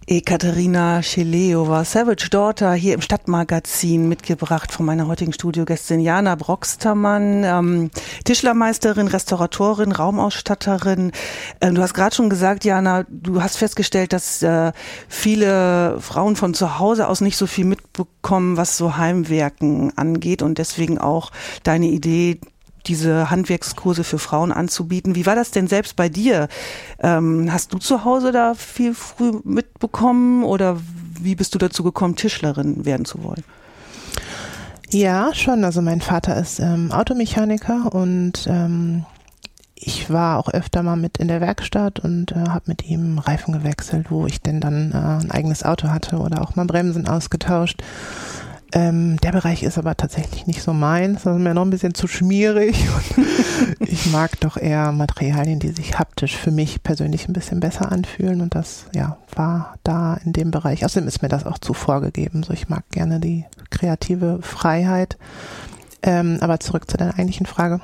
Ekaterina Schelejowa, Savage Daughter, hier im Stadtmagazin mitgebracht von meiner heutigen Studiogästin Jana Broxtermann, Tischlermeisterin, Restauratorin, Raumausstatterin. Du hast gerade schon gesagt, Jana, du hast festgestellt, dass viele Frauen von zu Hause aus nicht so viel mitbekommen, was so Heimwerken angeht und deswegen auch deine Idee, diese Handwerkskurse für Frauen anzubieten. Wie war das denn selbst bei dir? Hast du zu Hause da viel früh mitbekommen oder wie bist du dazu gekommen, Tischlerin werden zu wollen? Ja, schon. Also mein Vater ist Automechaniker und ich war auch öfter mal mit in der Werkstatt und habe mit ihm Reifen gewechselt, wo ich denn dann ein eigenes Auto hatte oder auch mal Bremsen ausgetauscht. Der Bereich ist aber tatsächlich nicht so meins, das ist mir noch ein bisschen zu schmierig. Ich mag doch eher Materialien, die sich haptisch für mich persönlich ein bisschen besser anfühlen und das war da in dem Bereich. Außerdem ist mir das auch zu vorgegeben, so ich mag gerne die kreative Freiheit. Aber zurück zu deiner eigentlichen Frage.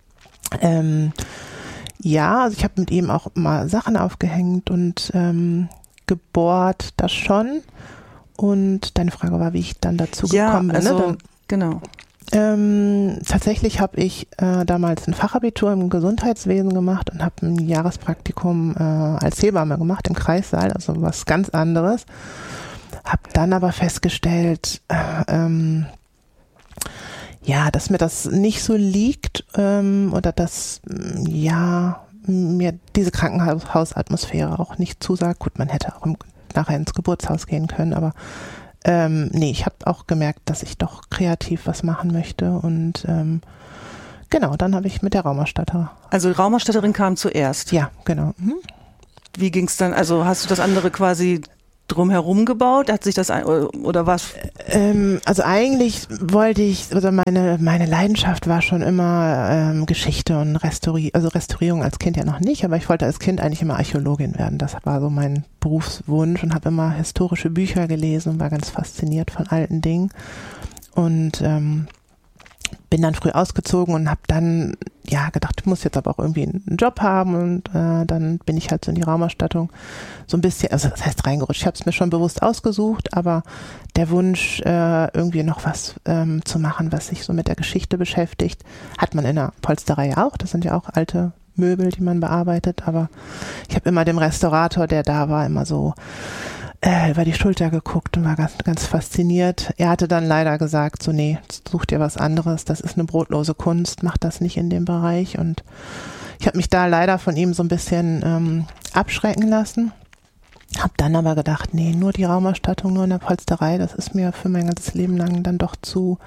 Also ich habe mit ihm auch mal Sachen aufgehängt und gebohrt, das schon. Und deine Frage war, wie ich dann dazu gekommen bin. Also, genau. Tatsächlich habe ich damals ein Fachabitur im Gesundheitswesen gemacht und habe ein Jahrespraktikum als Hebamme gemacht im Kreissaal, also was ganz anderes. Habe dann aber festgestellt, dass mir das nicht so liegt oder dass mir diese Krankenhausatmosphäre auch nicht zusagt. Gut, man hätte auch nachher ins Geburtshaus gehen können, aber ich habe auch gemerkt, dass ich doch kreativ was machen möchte und dann habe ich mit der Raumausstatterin. Also Raumausstatterin kam zuerst? Ja, genau. Wie ging es dann, also hast du das andere quasi drumherum gebaut? Hat sich das oder was? Also eigentlich wollte ich, also meine Leidenschaft war schon immer Geschichte und Restaurierung als Kind ja noch nicht, aber ich wollte als Kind eigentlich immer Archäologin werden. Das war so mein Berufswunsch und habe immer historische Bücher gelesen und war ganz fasziniert von alten Dingen und bin dann früh ausgezogen und habe dann gedacht, ich muss jetzt aber auch irgendwie einen Job haben und dann bin ich halt so in die Raumausstattung so ein bisschen, also das heißt reingerutscht. Ich habe es mir schon bewusst ausgesucht, aber der Wunsch, irgendwie noch was zu machen, was sich so mit der Geschichte beschäftigt, hat man in der Polsterei auch. Das sind ja auch alte Möbel, die man bearbeitet, aber ich habe immer dem Restaurator, der da war, immer so über die Schulter geguckt und war ganz, ganz fasziniert. Er hatte dann leider gesagt, so nee, such dir was anderes, das ist eine brotlose Kunst, mach das nicht in dem Bereich und ich habe mich da leider von ihm so ein bisschen abschrecken lassen. Habe dann aber gedacht, nee, nur die Raumausstattung, nur in der Polsterei, das ist mir für mein ganzes Leben lang dann doch zu,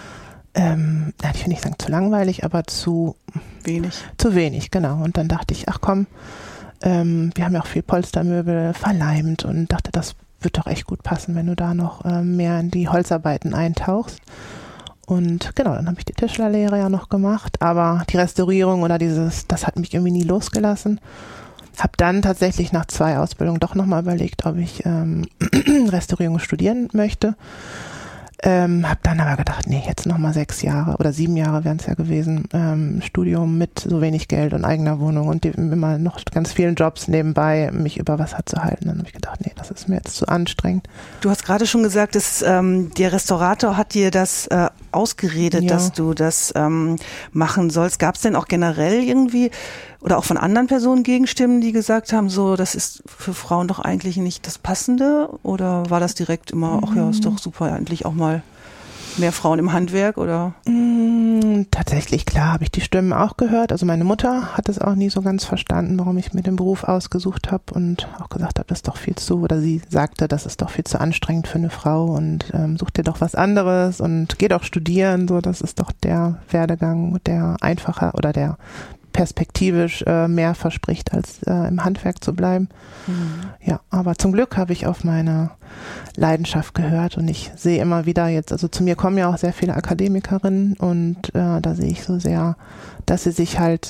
ich will nicht sagen zu langweilig, aber zu wenig. Zu wenig, genau. Und dann dachte ich, ach komm, wir haben ja auch viel Polstermöbel verleimt und dachte, das wird doch echt gut passen, wenn du da noch mehr in die Holzarbeiten eintauchst. Und genau, dann habe ich die Tischlerlehre ja noch gemacht, aber die Restaurierung oder das hat mich irgendwie nie losgelassen. Habe dann tatsächlich nach 2 Ausbildungen doch nochmal überlegt, ob ich Restaurierung studieren möchte. Habe dann aber gedacht, nee, jetzt nochmal 6 Jahre oder 7 Jahre wären es ja gewesen, Studium mit so wenig Geld und eigener Wohnung und immer noch ganz vielen Jobs nebenbei, mich über Wasser zu halten. Dann habe ich gedacht, nee, das ist mir jetzt zu anstrengend. Du hast gerade schon gesagt, dass der Restaurator hat dir das ausgeredet, dass du das machen sollst. Gab es denn auch generell irgendwie oder auch von anderen Personen Gegenstimmen, die gesagt haben, so, das ist für Frauen doch eigentlich nicht das Passende? Oder war das direkt immer, ach ja, ist doch super, endlich auch mal mehr Frauen im Handwerk, oder? Tatsächlich, klar, habe ich die Stimmen auch gehört. Also meine Mutter hat es auch nie so ganz verstanden, warum ich mir den Beruf ausgesucht habe und auch gesagt habe, das ist doch viel zu, oder sie sagte, das ist doch viel zu anstrengend für eine Frau und such dir doch was anderes und geh doch studieren, so, das ist doch der Werdegang, der einfacher oder der perspektivisch mehr verspricht, als im Handwerk zu bleiben. Ja, aber zum Glück habe ich auf meine Leidenschaft gehört und ich sehe immer wieder jetzt, also zu mir kommen ja auch sehr viele Akademikerinnen und da sehe ich so sehr, dass sie sich halt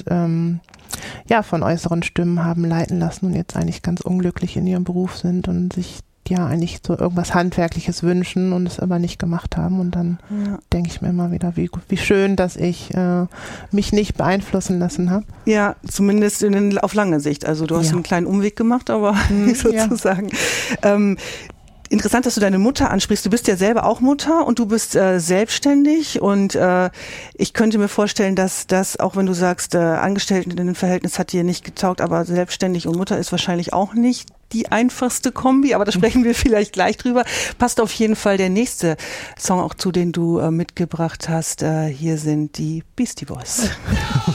von äußeren Stimmen haben leiten lassen und jetzt eigentlich ganz unglücklich in ihrem Beruf sind und sich ja eigentlich so irgendwas Handwerkliches wünschen und es aber nicht gemacht haben. Und dann denke ich mir immer wieder, wie schön, dass ich mich nicht beeinflussen lassen habe. Ja, zumindest auf lange Sicht. Also du hast einen kleinen Umweg gemacht, aber sozusagen. Interessant, dass du deine Mutter ansprichst. Du bist ja selber auch Mutter und du bist selbstständig und ich könnte mir vorstellen, dass das, auch wenn du sagst, Angestelltenverhältnis hat dir nicht getaugt, aber selbstständig und Mutter ist wahrscheinlich auch nicht die einfachste Kombi, aber da sprechen wir vielleicht gleich drüber. Passt auf jeden Fall der nächste Song auch zu, den du mitgebracht hast. Hier sind die Beastie Boys.